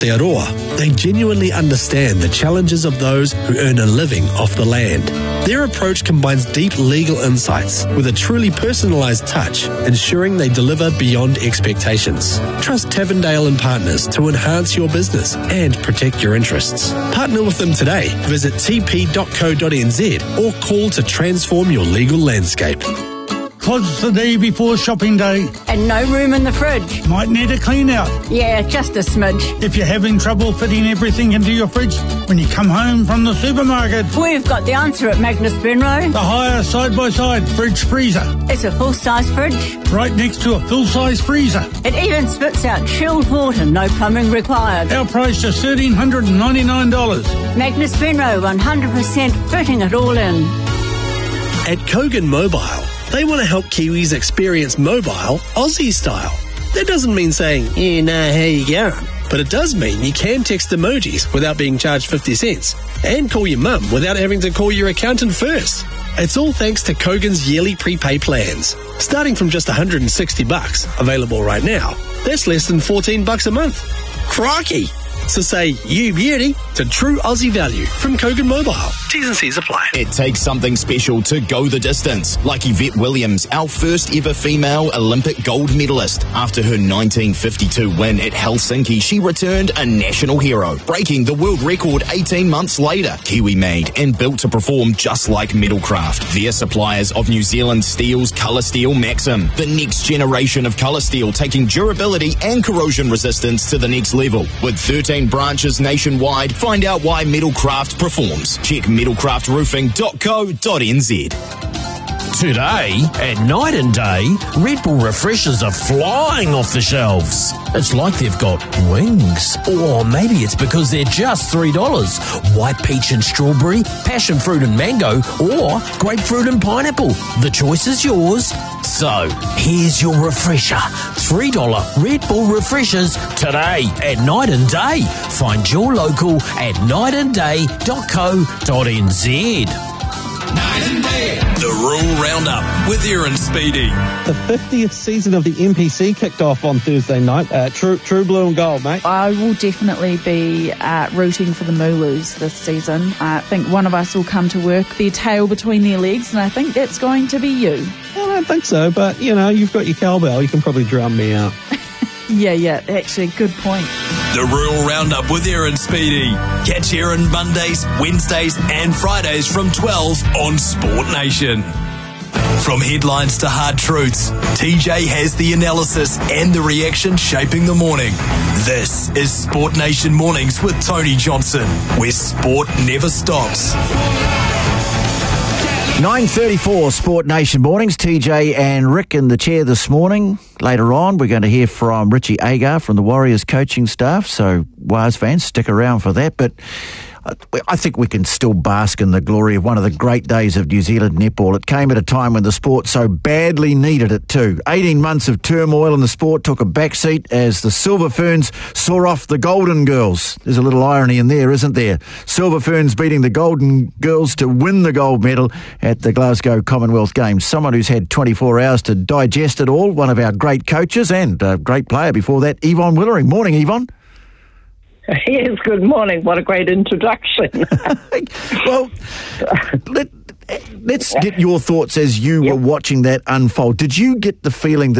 Te Aroa, they genuinely understand the challenges of those who earn a living off the land. Their approach combines deep legal insights with a truly personalised touch, ensuring they deliver beyond expectations. Trust Tavendale and Partners to enhance your business and protect your interests. Partner with them today. Visit tp.co.nz or call to transform your legal landscape. Closed the day before shopping day. And no room in the fridge. Might need a clean out. Yeah, just a smidge. If you're having trouble fitting everything into your fridge when you come home from the supermarket, we've got the answer at Magnus Benrow. The higher side-by-side fridge freezer. It's a full-size fridge. Right next to a full-size freezer. It even spits out chilled water, no plumbing required. Our price just $1,399. Magnus Benrow, 100% fitting it all in. At Kogan Mobile, they want to help Kiwis experience mobile Aussie style. That doesn't mean saying, how you going? But it does mean you can text emojis without being charged 50 cents and call your mum without having to call your accountant first. It's all thanks to Kogan's yearly prepay plans. Starting from just $160, available right now, that's less than $14 a month. Crikey! So say you beauty to true Aussie value from Kogan Mobile. T's and C's apply. It takes something special to go the distance, like Yvette Williams, our first ever female Olympic gold medalist. After her 1952 win at Helsinki, she returned a national hero, breaking the world record 18 months later. Kiwi made and built to perform just like Metalcraft. They're suppliers of New Zealand Steel's Colour Steel Maxim, the next generation of colour steel, taking durability and corrosion resistance to the next level. With 13 branches nationwide, find out why Metalcraft performs. Check metalcraftroofing.co.nz. Today, at Night and Day, Red Bull refreshers are flying off the shelves. It's like they've got wings. Or maybe it's because they're just $3. White peach and strawberry, passion fruit and mango, or grapefruit and pineapple. The choice is yours. So, here's your refresher. $3 Red Bull refreshers today at Night and Day. Find your local at nightandday.co.nz. Night and Day. The Rural Roundup with Aaron Speedy. The 50th season of the NPC kicked off on Thursday night. True blue and gold, mate. I will definitely be rooting for the Moolus this season. I think one of us will come to work, their tail between their legs, and I think that's going to be you. I don't think so, but, you've got your cowbell. You can probably drum me out. Yeah, actually, good point. The Rural Roundup with Aaron Speedy. Catch Aaron Mondays, Wednesdays and Fridays from 12 on Sport Nation. From headlines to hard truths, TJ has the analysis and the reaction shaping the morning. This is Sport Nation Mornings with Tony Johnson, where sport never stops. 9:34 Sport Nation Mornings. TJ and Rick in the chair this morning. Later on, we're going to hear from Richie Agar from the Warriors coaching staff. So, Wars fans, stick around for that. But I think we can still bask in the glory of one of the great days of New Zealand netball. It came at a time when the sport so badly needed it too. 18 months of turmoil in the sport took a backseat as the Silver Ferns saw off the Golden Girls. There's a little irony in there, isn't there? Silver Ferns beating the Golden Girls to win the gold medal at the Glasgow Commonwealth Games. Someone who's had 24 hours to digest it all, one of our great coaches and a great player before that, Yvonne Willering. Morning, Yvonne. Yes, good morning. What a great introduction. Well, let's get your thoughts as you were watching that unfold. Did you get the feeling that